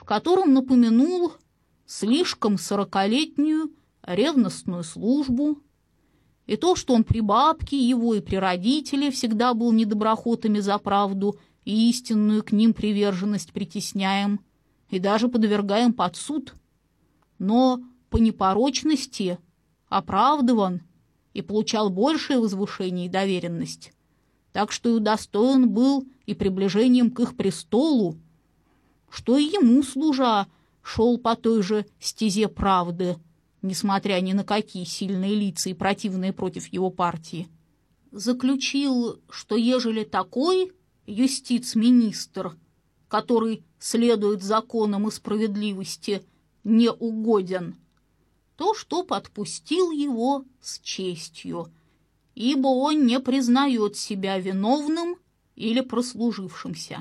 в котором напомянул слишком 40-летнюю ревностную службу, и то, что он при бабке его и при родителе всегда был недоброхотами за правду и истинную к ним приверженность притесняем, и даже подвергаем под суд, но по непорочности оправдыван и получал большее возвышение и доверенность, так что и удостоен был и приближением к их престолу, что и ему, служа, шел по той же стезе правды, несмотря ни на какие сильные лица и противные против его партии. Заключил, что ежели такой юстиц-министр, который следует законам и справедливости, не угоден, то что подпустил его с честью, ибо он не признает себя виновным или прослужившимся.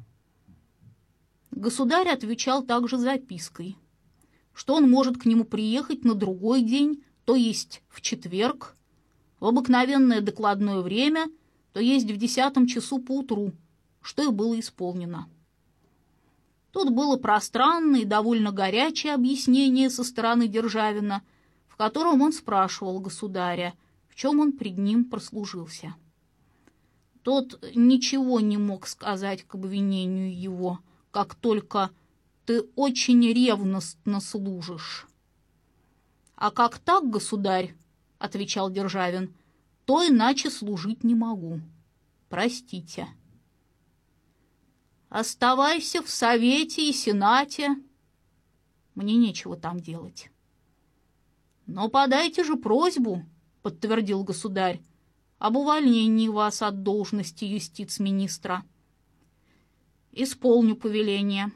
Государь отвечал также запиской, что он может к нему приехать на другой день, то есть в четверг, в обыкновенное докладное время, то есть в 10 часу поутру, что и было исполнено. Тут было пространное и довольно горячее объяснение со стороны Державина, в котором он спрашивал государя, в чем он пред ним прослужился. Тот ничего не мог сказать к обвинению его, как только «ты очень ревностно служишь». «А как так, государь, — отвечал Державин, — то иначе служить не могу. Простите». «Оставайся в Совете и Сенате. Мне нечего там делать». «Но подайте же просьбу, — подтвердил государь, — об увольнении вас от должности юстиц-министра». «Исполню повеление».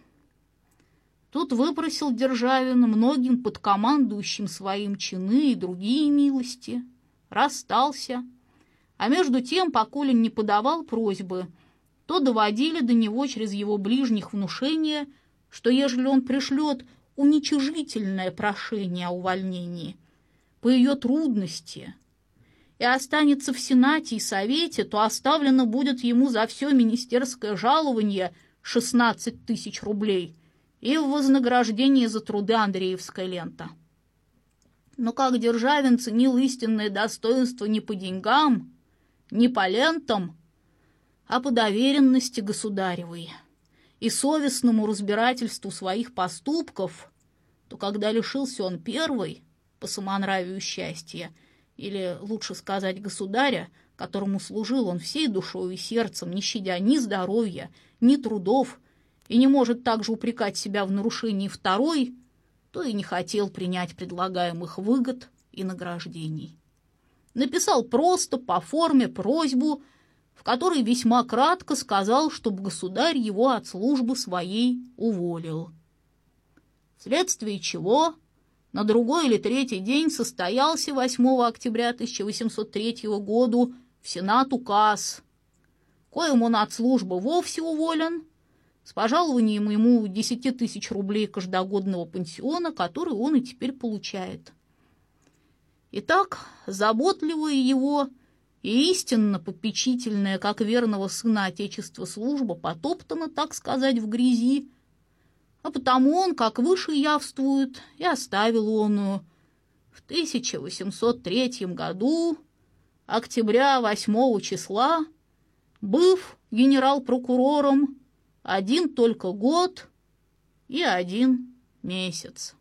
Тут выпросил Державин многим подкомандующим своим чины и другие милости, расстался, а между тем, поколе не подавал просьбы, то доводили до него через его ближних внушения, что ежели он пришлет уничижительное прошение о увольнении по ее трудности и останется в Сенате и Совете, то оставлено будет ему за все министерское жалование 16 тысяч рублей и в вознаграждение за труды Андреевская лента. Но как Державин ценил истинное достоинство не по деньгам, не по лентам, а по доверенности государевой и совестному разбирательству своих поступков, то когда лишился он первой по самонравию счастья, или, лучше сказать, государя, которому служил он всей душой и сердцем, не щадя ни здоровья, ни трудов, и не может также упрекать себя в нарушении второй, то и не хотел принять предлагаемых выгод и награждений. Написал просто по форме просьбу, в которой весьма кратко сказал, чтобы государь его от службы своей уволил. Вследствие чего на другой или третий день состоялся 8 октября 1803 года в Сенат указ, коим он от службы вовсе уволен, с пожалованием ему 10 тысяч рублей каждогодного пансиона, который он и теперь получает. Итак, заботливая его и истинно попечительная, как верного сына Отечества служба, потоптана, так сказать, в грязи, а потому он, как выше явствует, и оставил оную в 1803 году, октября 8 числа, быв генерал-прокурором 1 только год и 1 месяц.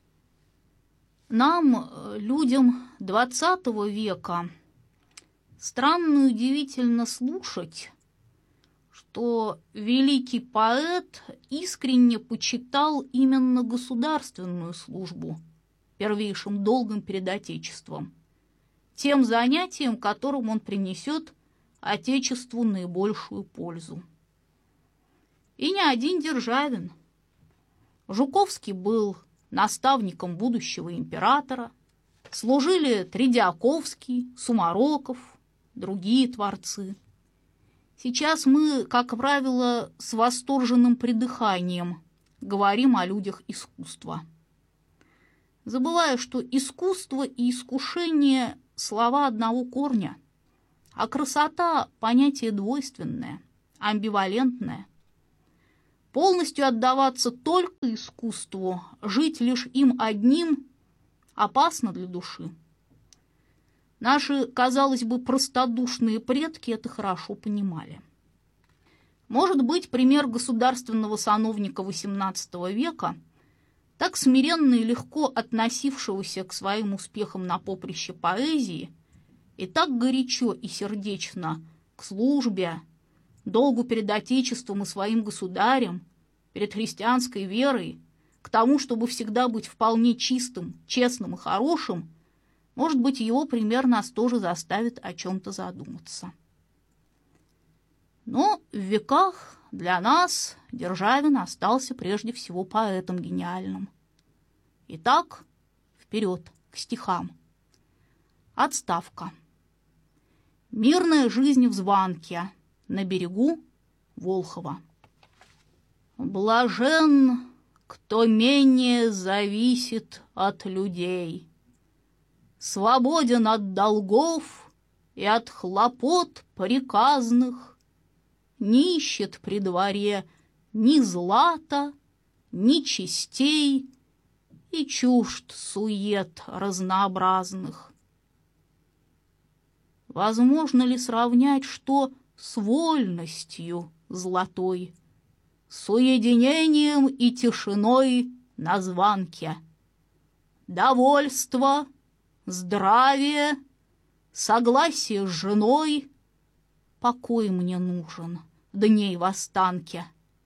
Нам, людям XX века, странно и удивительно слушать, что великий поэт искренне почитал именно государственную службу первейшим долгом перед Отечеством, тем занятием, которым он принесет Отечеству наибольшую пользу. И не один Державин. Жуковский был наставником будущего императора, служили Тредиаковский, Сумароков, другие творцы. Сейчас мы, как правило, с восторженным придыханием говорим о людях искусства, забывая, что искусство и искушение – слова одного корня, а красота – понятие двойственное, амбивалентное. Полностью отдаваться только искусству, жить лишь им одним опасно для души. Наши, казалось бы, простодушные предки это хорошо понимали. Может быть, пример государственного сановника XVIII века, так смиренно и легко относившегося к своим успехам на поприще поэзии и так горячо и сердечно к службе, долгу перед Отечеством и своим государем, перед христианской верой, к тому, чтобы всегда быть вполне чистым, честным и хорошим, может быть, его пример нас тоже заставит о чем-то задуматься. Но в веках для нас Державин остался прежде всего поэтом гениальным. Итак, вперед к стихам. Отставка. Мирная жизнь в Званке, на берегу Волхова. Блажен, кто менее зависит от людей, свободен от долгов и от хлопот приказных, не ищет при дворе ни злата, ни честей и чужд сует разнообразных. Возможно ли сравнять, что с вольностью золотой, с уединением и тишиной на Званке? Довольство, здравие, согласие с женой, покой мне нужен дней в останке.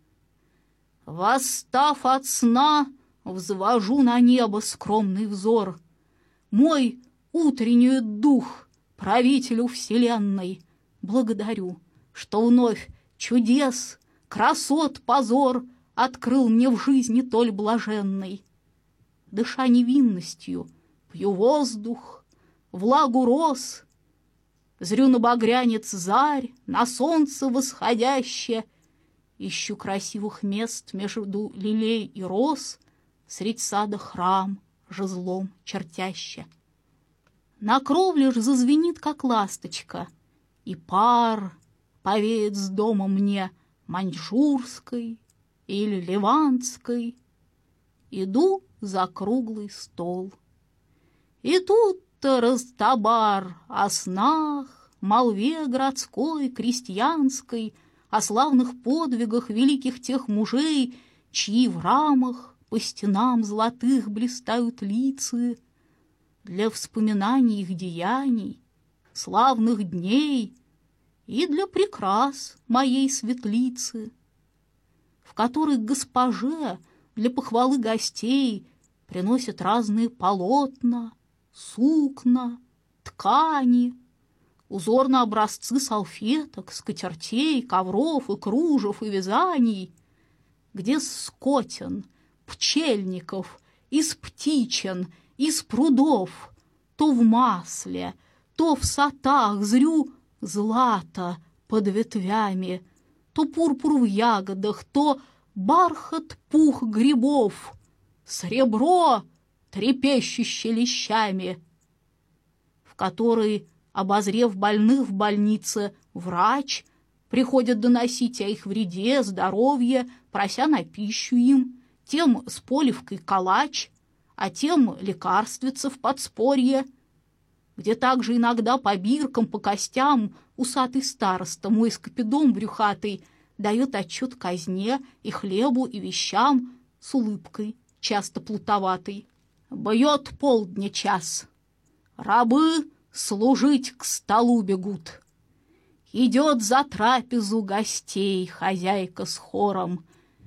Восстав от сна, взвожу на небо скромный взор. Мой утренний дух правителю вселенной благодарю, что вновь чудес, красот позор открыл мне в жизни толь блаженной. Дыша невинностью, пью воздух, влагу роз, зрю на багрянец зарь, на солнце восходяще, ищу красивых мест между лилей и роз, средь сада храм жезлом чертяще. На кровле ж зазвенит, как ласточка, и пар повеет с дома мне маньчжурской или ливанской. Иду за круглый стол. И тут-то разтабар о снах, молве городской, крестьянской, о славных подвигах великих тех мужей, чьи в рамах по стенам золотых блистают лица, для вспоминаний их деяний, славных дней и для прикрас моей светлицы, в которой госпоже для похвалы гостей приносят разные полотна, сукна, ткани, узорные образцы салфеток, скатертей, ковров и кружев и вязаний, где скотен, пчельников, из птичен, из прудов, то в масле, то в сатах зрю злато под ветвями, то пурпур в ягодах, то бархат пух грибов, сребро, трепещуще лещами, в который, обозрев больных в больнице, врач приходит доносить о их вреде, здоровье, прося на пищу им, тем с поливкой калач, а тем лекарствица в подспорье, где также иногда по биркам, по костям усатый староста, мой скопидом брюхатый, дает отчет казне и хлебу и вещам с улыбкой, часто плутоватой. Бьет полдня час, рабы служить к столу бегут. Идет за трапезу гостей хозяйка с хором.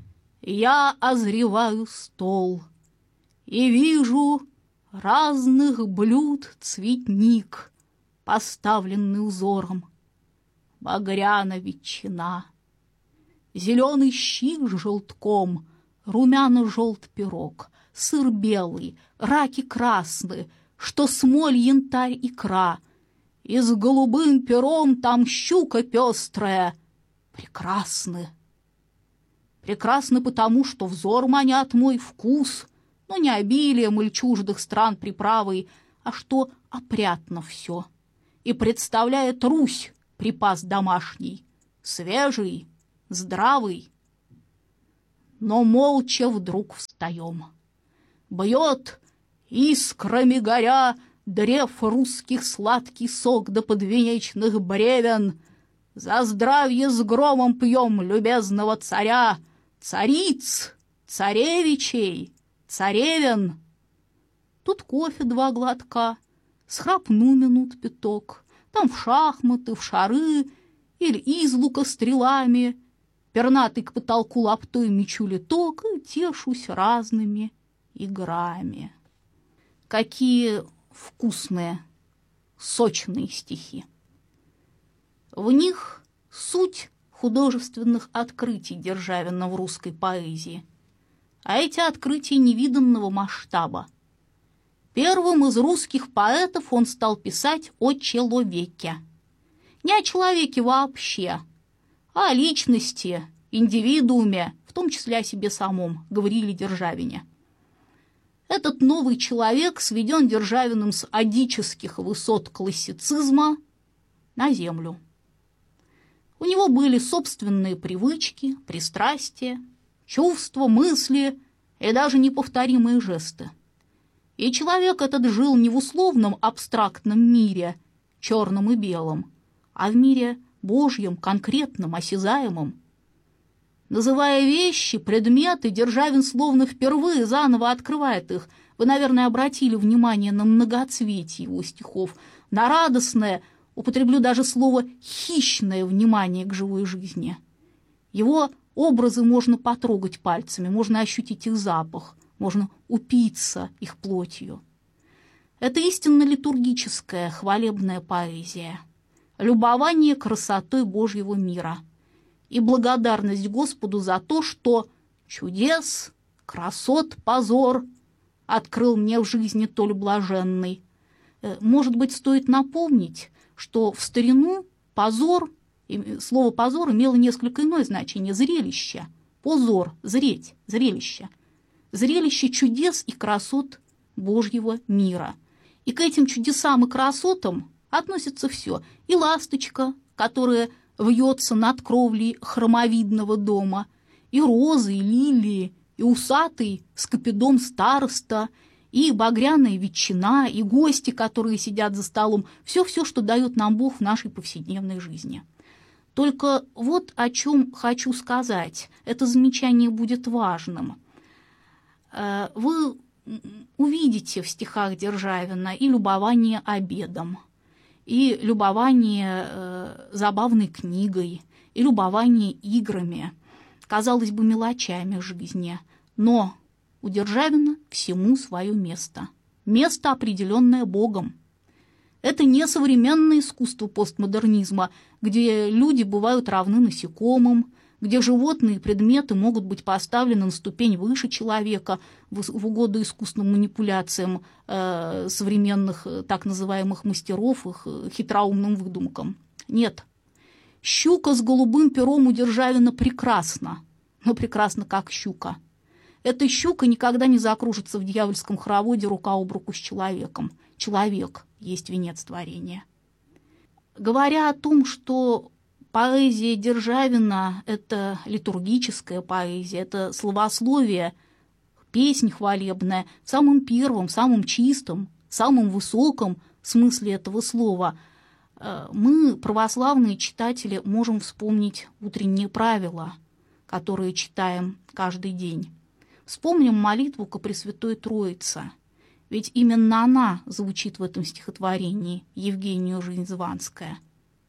Я озреваю стол и вижу разных блюд цветник, поставленный узором. Багряна ветчина, зеленый щи с желтком, румяно-желт пирог, сыр белый, раки красные, что смоль, янтарь, икра, и с голубым пером там щука пестрая. Прекрасны. Прекрасны потому, что взор манят мой вкус, но не обилием или чуждых стран приправой, а что опрятно все, и представляет Русь припас домашний, свежий, здравый. но молча вдруг встаем. Бьет, искрами горя, древ русских сладкий сок до подвенечных бревен. За здравие с громом пьем любезного царя, цариц, царевичей, царевен. Тут кофе 2 глотка, схрапну минут пяток, там в шахматы, в шары или из лука стрелами, пернатый к потолку лаптой мечу литок и тешусь разными играми. Какие вкусные, сочные стихи. В них суть художественных открытий Державина в русской поэзии, а эти открытия невиданного масштаба. Первым из русских поэтов он стал писать о человеке. Не о человеке вообще, а о личности, индивидууме, в том числе о себе самом, говорили Державине. Этот новый человек сведен Державиным с одических высот классицизма на землю. У него были собственные привычки, пристрастия, чувства, мысли и даже неповторимые жесты. И человек этот жил не в условном абстрактном мире, черном и белом, а в мире Божьем, конкретном, осязаемом. Называя вещи, предметы, Державин словно впервые заново открывает их. Вы, наверное, обратили внимание на многоцветие его стихов, на радостное, употреблю даже слово «хищное» внимание к живой жизни. Его образы можно потрогать пальцами, можно ощутить их запах, можно упиться их плотью. Это истинно литургическая, хвалебная поэзия, любование красотой Божьего мира и благодарность Господу за то, что чудес, красот, позор открыл мне в жизни толь блаженный. Может быть, стоит напомнить, что в старину позор, слово «позор» имело несколько иное значение – зрелище, позор, зреть, зрелище. Зрелище чудес и красот Божьего мира. И к этим чудесам и красотам относится все. И ласточка, которая вьется над кровлей хромовидного дома, и розы, и лилии, и усатый скопидом староста, и багряная ветчина, и гости, которые сидят за столом. Все, что дает нам Бог в нашей повседневной жизни. Только вот о чем хочу сказать. Это замечание будет важным. Вы увидите в стихах Державина и любование обедом, и любование забавной книгой, и любование играми, казалось бы, мелочами жизни. Но у Державина всему свое место. Место, определенное Богом. Это не современное искусство постмодернизма, где люди бывают равны насекомым, где животные и предметы могут быть поставлены на ступень выше человека в угоду искусственным манипуляциям современных так называемых мастеров, их хитроумным выдумкам. Нет. Щука с голубым пером у Державина прекрасна, но прекрасна как щука. Эта щука никогда не закружится в дьявольском хороводе рука об руку с человеком. Человек есть венец творения. Говоря о том, что поэзия Державина – это литургическая поэзия, это словословие, песнь хвалебная в самом первом, самом чистом, самом высоком смысле этого слова. Мы, православные читатели, можем вспомнить утренние правила, которые читаем каждый день. Вспомним молитву ко Пресвятой Троице, ведь именно она звучит в этом стихотворении Евгению Жизнь-Званская.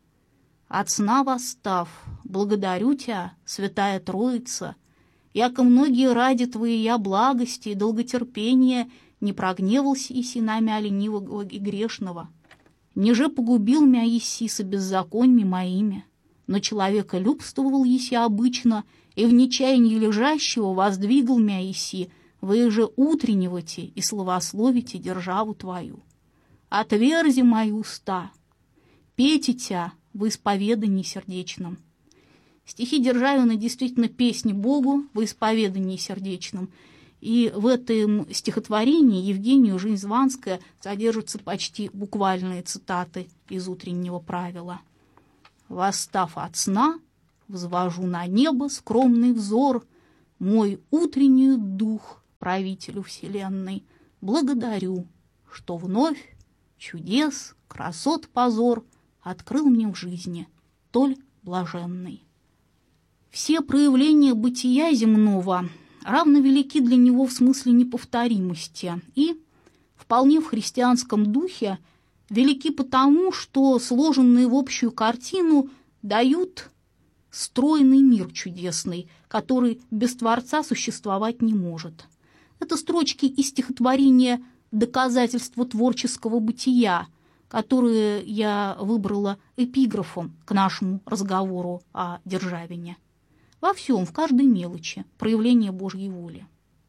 «От сна восстав, благодарю Тебя, Святая Троица, яко многие ради Твоей благости и долготерпения не прогневался иси на мя ленивого и грешного, ниже погубил мя иси со беззаконьми моими, но человека любствовал еси обычно, и в нечаянии лежащего воздвигал мя иси, вы же утреннивайте и славословите державу Твою. Отверзи мои уста, пейте Тя в исповедании сердечном». Стихи Державина действительно песни Богу в исповедании сердечном. И в этом стихотворении Евгению Жизнь-Званская содержатся почти буквальные цитаты из утреннего правила. «Восстав от сна, взвожу на небо скромный взор, мой утренний дух, правителю вселенной, благодарю, что вновь чудес, красот позор открыл мне в жизни, толь блаженный. Все проявления бытия земного равно велики для него в смысле неповторимости и вполне в христианском духе велики потому, что сложенные в общую картину дают стройный мир чудесный, который без Творца существовать не может. Это строчки из стихотворения «Доказательство творческого бытия», которые я выбрала эпиграфом к нашему разговору о Державине. Во всем, в каждой мелочи, проявление Божьей воли.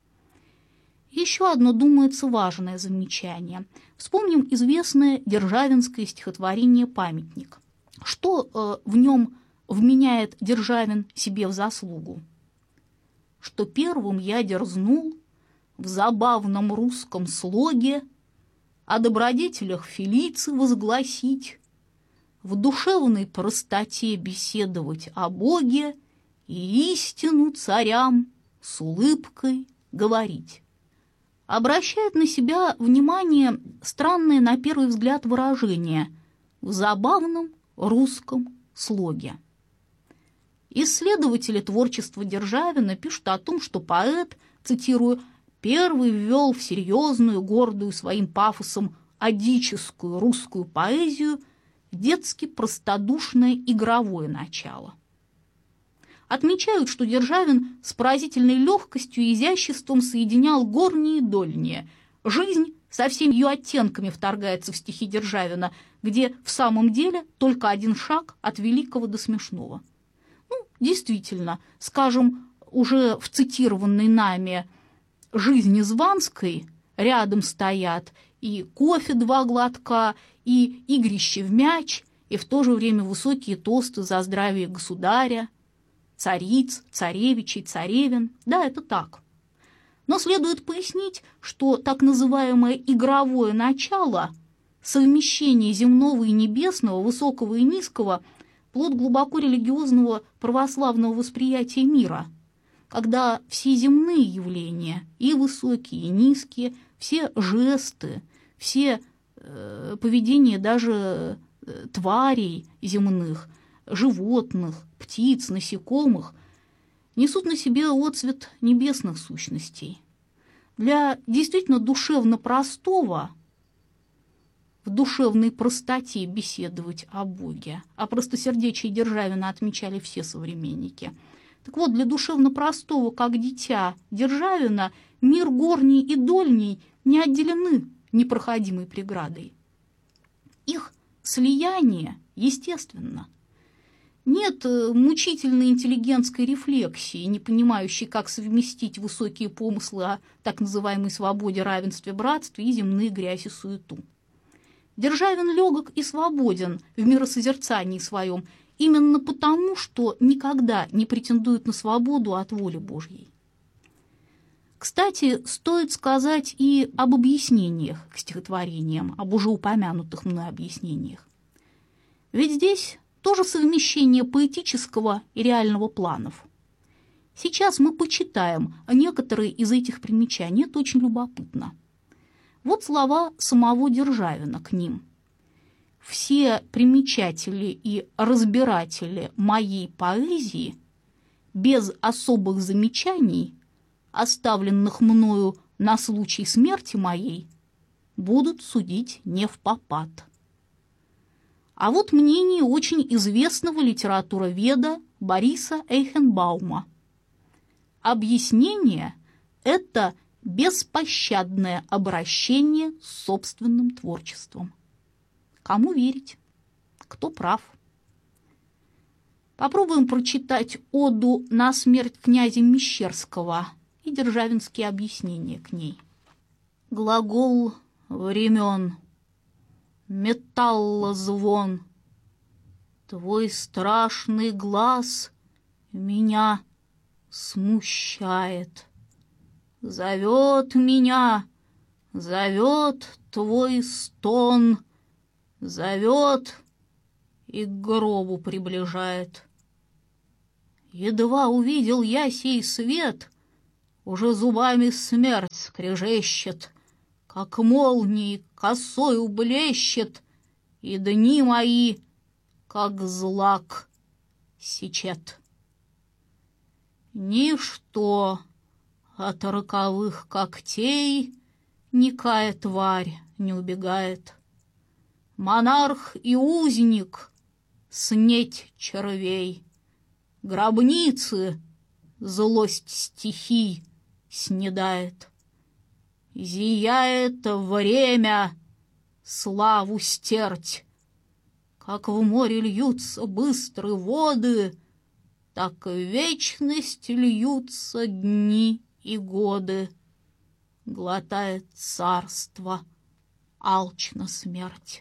Еще одно, думается, важное замечание. Вспомним известное державинское стихотворение «Памятник». Что в нем вменяет Державин себе в заслугу? Что первым я дерзнул в забавном русском слоге о добродетелях Фелиции возгласить, в душевной простоте беседовать о Боге и истину царям с улыбкой говорить. Обращает на себя внимание странное на первый взгляд выражение «в забавном русском слоге». Исследователи творчества Державина пишут о том, что поэт, цитирую, «первый ввел в серьезную, гордую своим пафосом одическую русскую поэзию детски простодушное игровое начало». Отмечают, что Державин с поразительной легкостью и изяществом соединял горние и дольние. Жизнь со всеми ее оттенками вторгается в стихи Державина, где в самом деле только один шаг от великого до смешного. Действительно, скажем, уже в цитированной нами «Жизни Званской» рядом стоят и кофе 2 глотка, и игрище в мяч, и в то же время высокие тосты за здравие государя, цариц, царевичей, царевин. Да, это так. Но следует пояснить, что так называемое игровое начало, совмещение земного и небесного, высокого и низкого, плод глубоко религиозного православного восприятия мира, когда все земные явления, и высокие, и низкие, все жесты, все поведения даже тварей земных, животных, птиц, насекомых, несут на себе отцвет небесных сущностей. Для действительно душевно простого в душевной простоте беседовать о Боге, а простосердечие Державина отмечали все современники. Так вот, для душевно простого, как дитя Державина, мир горний и дольний не отделены непроходимой преградой. Их слияние естественно. Нет мучительной интеллигентской рефлексии, не понимающей, как совместить высокие помыслы о так называемой свободе, равенстве, братстве и земные грязь и суету. Державин легок и свободен в миросозерцании своем именно потому, что никогда не претендует на свободу от воли Божьей. Кстати, стоит сказать и об объяснениях к стихотворениям, об уже упомянутых мной объяснениях. Ведь здесь тоже совмещение поэтического и реального планов. Сейчас мы почитаем некоторые из этих примечаний, это очень любопытно. Вот слова самого Державина к ним. «Все примечатели и разбиратели моей поэзии без особых замечаний, оставленных мною на случай смерти моей, будут судить не впопад». А вот мнение очень известного литературоведа Бориса Эйхенбаума. Объяснение – это беспощадное обращение с собственным творчеством. Кому верить? Кто прав? Попробуем прочитать оду на смерть князя Мещерского и державинские объяснения к ней. Глагол времен, металлозвон, твой страшный глаз меня смущает. Зовет меня, зовет твой стон, зовет и к гробу приближает. Едва увидел я сей свет, уже зубами смерть скрежещет, как молнии косою блещет, и дни мои, как злак, сечет. Ничто от роковых когтей никая тварь не убегает. Монарх и узник снеть червей, гробницы злость стихий снедает. Зияет время славу стерть, как в море льются быстрые воды, так в вечность льются дни и годы. Глотает царство алчно смерть.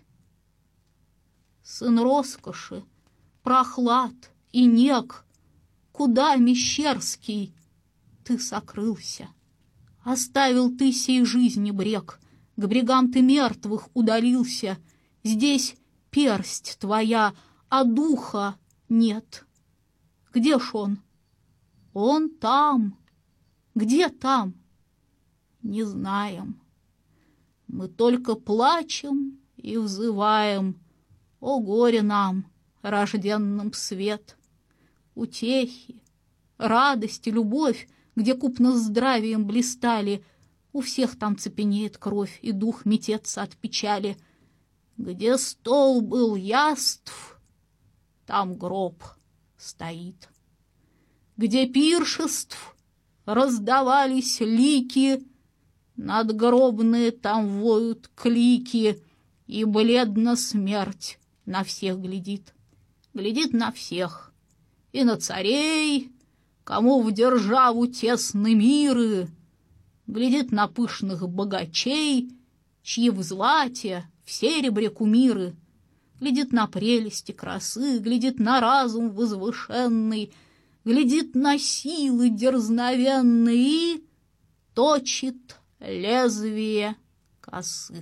Сын роскоши, прохлад и нег, куда, Мещерский, ты сокрылся? Оставил ты сей жизни брег, к брегам ты мертвых удалился. Здесь персть твоя, а духа нет. Где ж он? Он там. Где там? Не знаем. Мы только плачем и взываем: о горе нам, рожденным свет! Утехи, радость и любовь, где купно здравием блистали, у всех там цепенеет кровь, и дух метется от печали. Где стол был яств, там гроб стоит. Где пиршеств раздавались лики, надгробные там воют клики, и бледно смерть на всех глядит. Глядит на всех, и на царей, кому в державу тесны миры, глядит на пышных богачей, чьи в злате, в серебре кумиры, глядит на прелести красы, глядит на разум возвышенный, глядит на силы дерзновенные и точит лезвие косы.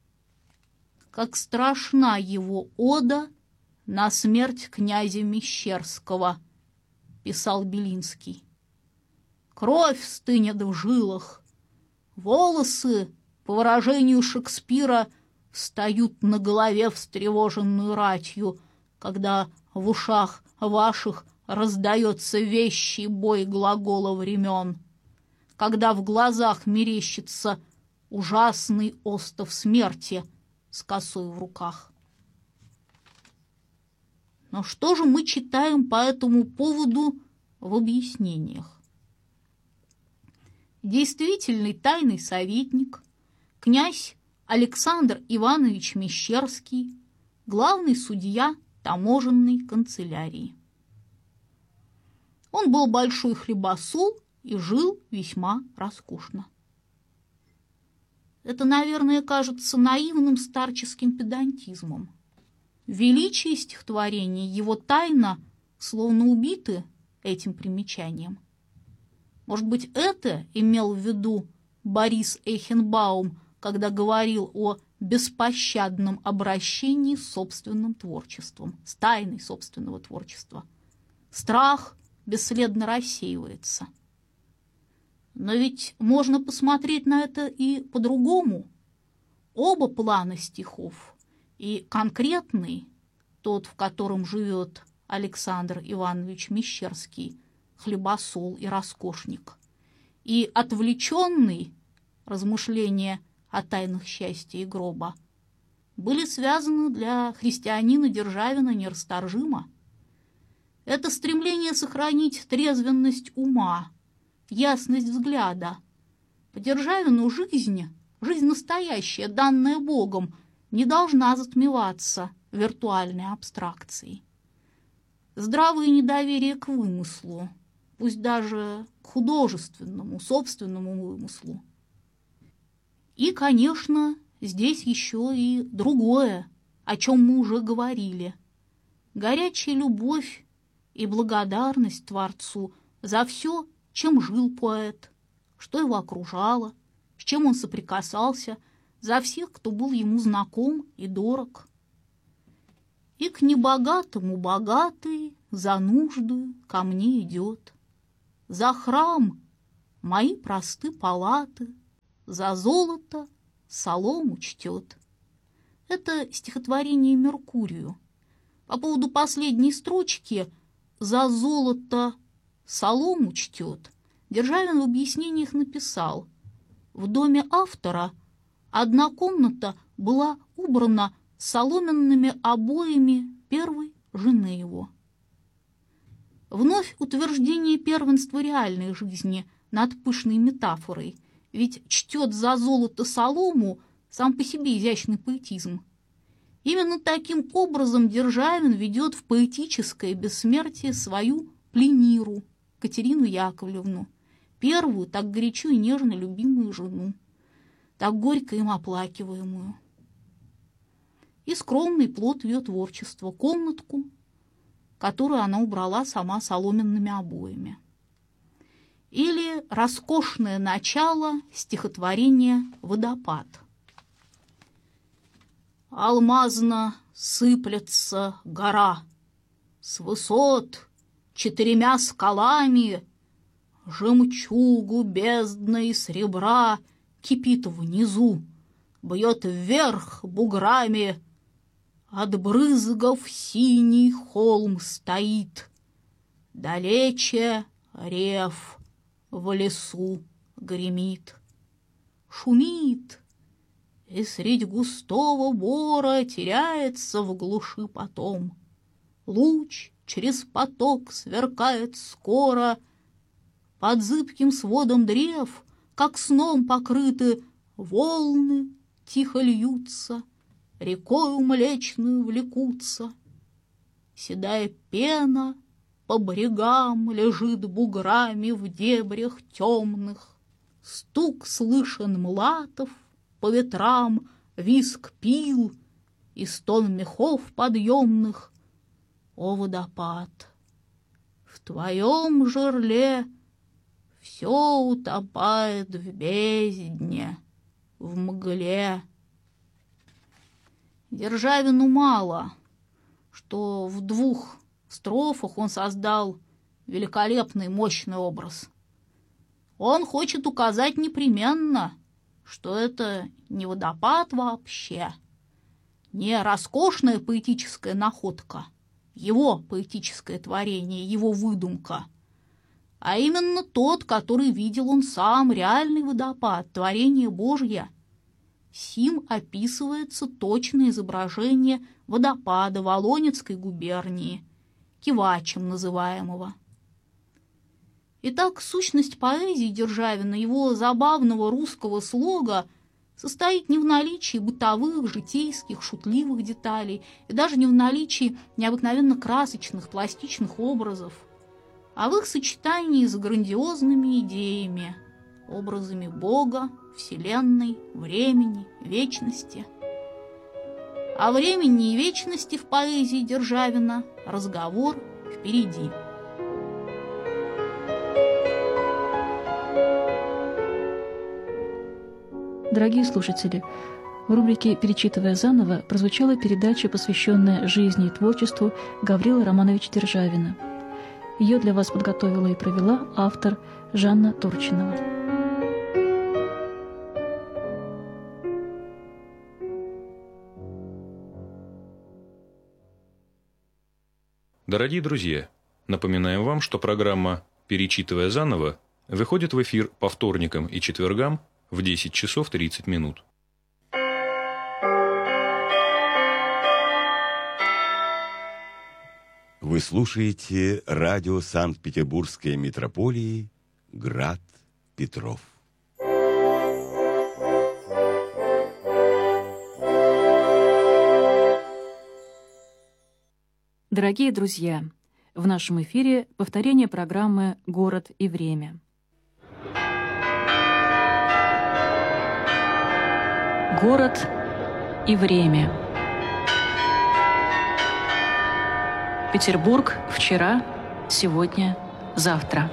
Как страшна его ода на смерть князя Мещерского, писал Белинский. Кровь стынет в жилах, волосы, по выражению Шекспира, встают на голове встревоженную ратью, когда в ушах ваших раздается вещий бой глагола времен, когда в глазах мерещится ужасный остов смерти с косой в руках. Но что же мы читаем по этому поводу в объяснениях? Действительный тайный советник, князь Александр Иванович Мещерский, главный судья таможенной канцелярии. Он был большой хлебосол и жил весьма роскошно. Это, наверное, кажется наивным старческим педантизмом. Величие стихотворения, его тайна словно убиты этим примечанием. Может быть, это имел в виду Борис Эйхенбаум, когда говорил о беспощадном обращении с собственным творчеством, с тайной собственного творчества. Страх бесследно рассеивается. Но ведь можно посмотреть на это и по-другому. Оба плана стихов, и конкретный, тот, в котором живет Александр Иванович Мещерский, хлебосол и роскошник, и отвлеченный, размышления о тайнах счастья и гроба, были связаны для христианина Державина нерасторжимо. Это стремление сохранить трезвенность ума, ясность взгляда. По Державину жизнь настоящая, данная Богом, не должна затмеваться виртуальной абстракцией. Здравое недоверие к вымыслу, пусть даже к художественному, собственному вымыслу. И, конечно, здесь еще и другое, о чем мы уже говорили. Горячая любовь и благодарность Творцу за все, чем жил поэт, что его окружало, с чем он соприкасался, за всех, кто был ему знаком и дорог. И к небогатому богатый за нужду ко мне идет. За храм мои просты палаты, за золото солому чтет. Это стихотворение Меркурию. По поводу последней строчки «за золото солому чтет» Державин в объяснениях написал: в доме автора одна комната была убрана соломенными обоями первой жены его. Вновь утверждение первенства реальной жизни над пышной метафорой, ведь чтет за золото солому сам по себе изящный поэтизм. Именно таким образом Державин ведет в поэтическое бессмертие свою плениру, Катерину Яковлевну, первую так горячо и нежно любимую жену, так горько им оплакиваемую. И скромный плод ее творчества, комнатку, которую она убрала сама соломенными обоями. Или роскошное начало стихотворения «Водопад». Алмазно сыплется гора, с высот 4 скалами жемчугу бездной сребра кипит внизу, бьет вверх буграми. От брызгов синий холм стоит, далече рев в лесу гремит. Шумит, и средь густого бора теряется в глуши потом. Луч через поток сверкает скоро, под зыбким сводом древ, как сном покрыты, волны тихо льются, рекою млечную влекутся. Седая пена по брегам лежит буграми в дебрях темных. Стук слышен млатов по ветрам, виск пил и стон мехов подъемных. О, водопад! В твоем жерле все утопает в бездне, в мгле. Державину мало, что в 2 строфах он создал великолепный, мощный образ. Он хочет указать непременно, что это не водопад вообще, не роскошная поэтическая находка, его поэтическое творение, его выдумка, а именно тот, который видел он сам, реальный водопад, творение Божье. Сим описывается точное изображение водопада Волонецкой губернии, Кивачем называемого. Итак, сущность поэзии Державина, его забавного русского слога, состоит не в наличии бытовых, житейских, шутливых деталей и даже не в наличии необыкновенно красочных, пластичных образов, а в их сочетании с грандиозными идеями, образами Бога, Вселенной, времени, вечности. О времени и вечности в поэзии Державина разговор впереди. Дорогие слушатели, в рубрике «Перечитывая заново» прозвучала передача, посвященная жизни и творчеству Гаврила Романовича Державина. Ее для вас подготовила и провела автор Жанна Турчинова. Дорогие друзья, напоминаем вам, что программа «Перечитывая заново» выходит в эфир по вторникам и четвергам в 10 часов 30 минут. Вы слушаете радио Санкт-Петербургской метрополии «Град Петров». Дорогие друзья, в нашем эфире повторение программы «Город и время». Город и время. Петербург вчера, сегодня, завтра.